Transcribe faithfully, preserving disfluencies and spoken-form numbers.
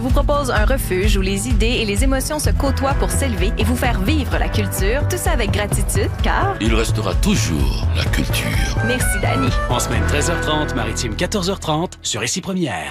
vous propose un refuge où les idées et les émotions se côtoient pour s'élever et vous faire vivre la culture, tout ça avec gratitude, car... il restera toujours la culture. Merci, Dani. En semaine treize heures trente, maritime quatorze heures trente, sur Ici Première.